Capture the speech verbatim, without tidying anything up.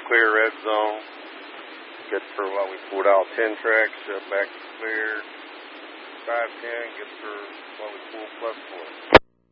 clear, red zone. Good for what we pulled out ten tracks, uh, back clear. five ten, good for what we pulled plus four.